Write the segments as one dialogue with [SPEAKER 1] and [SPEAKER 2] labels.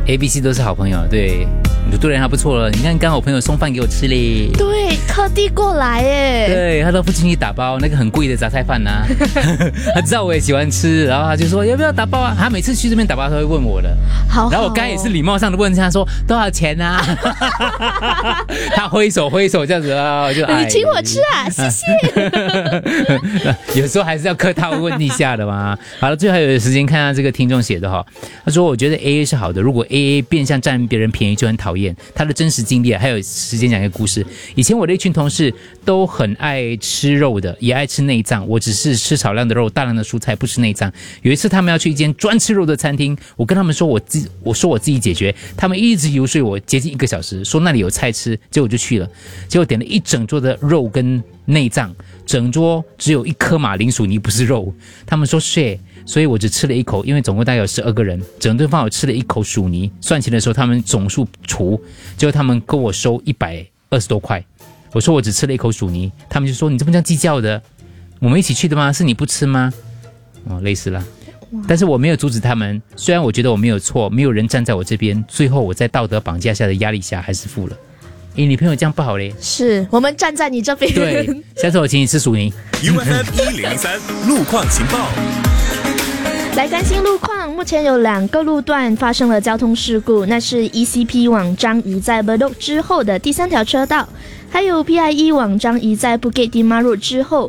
[SPEAKER 1] ABC 都是好朋友，对，你对人还不错了。你看，刚好我朋友送饭给我吃嘞，
[SPEAKER 2] 对，特地过来耶。
[SPEAKER 1] 对，他都不轻易打包那个很贵的杂菜饭呐、他知道我也喜欢吃，然后他就说要不要打包啊？他每次去这边打包，他会问我的。
[SPEAKER 2] 好，
[SPEAKER 1] 然后我刚才也是礼貌上的问他说多少钱啊？他挥手这样子啊，我就
[SPEAKER 2] 你请我吃啊，谢谢。
[SPEAKER 1] 有时候还是要客套问一下的嘛。好了，最后还有时间看下这个听众写的哈，他说我觉得 AA 是好的，如果 AA 变相占别人便宜就很讨厌。他的真实经历还有时间讲一个故事。以前我的一群同事都很爱吃肉的，也爱吃内脏，我只是吃少量的肉，大量的蔬菜，不吃内脏。有一次他们要去一间专吃肉的餐厅，我跟他们说我说我自己解决，他们一直游说我接近1个小时，说那里有菜吃，结果就去了，结果点了一整桌的肉跟内脏，整桌只有1颗马铃薯泥不是肉，他们说 share， 所以我只吃了1口，因为总共大概有12个人，整顿饭我吃了1口薯泥，算钱的时候他们总数除，结果他们跟我收120多块，我说我只吃了1口薯泥，他们就说你这么这样计较的，我们一起去的吗？是你不吃吗？类似啦。但是我没有阻止他们，虽然我觉得我没有错，没有人站在我这边，最后我在道德绑架下的压力下还是付了。你朋友这样不好嘞，
[SPEAKER 2] 是我们站在你这边。
[SPEAKER 1] 对，下次我请你吃薯泥。
[SPEAKER 3] UFM 1003路况情报。
[SPEAKER 2] 来关心路况，目前有2个路段发生了交通事故，那是 ECP 往樟宜在 Bedok 之后的第3条车道，还有 PIE 往樟宜在 Bukit Timah Road 之后。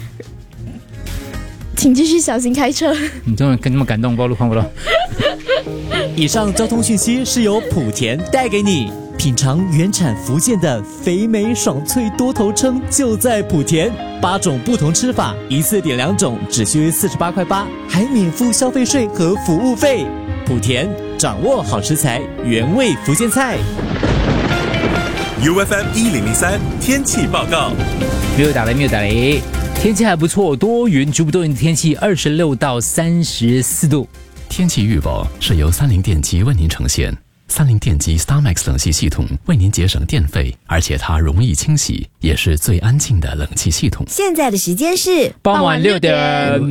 [SPEAKER 2] 请继续小心开车。
[SPEAKER 1] 你这么感动，报路况不咯？
[SPEAKER 4] 以上交通讯息是由莆田带给你。品尝原产福建的肥美爽脆多头称就在莆田，8种不同吃法，一次点2种，只需48.8块，还免付消费税和服务费。莆田掌握好食材，原味福建菜。
[SPEAKER 3] UFM 1003天气报告。
[SPEAKER 1] 没有打雷，天气还不错，多云局部多云的天气，26到34度。
[SPEAKER 5] 天气预报是由30电机为您呈现。30电机 StarMax 冷气系统为您节省电费，而且它容易清洗，也是最安静的冷气系统。
[SPEAKER 6] 现在的时间是
[SPEAKER 1] 傍晚6点。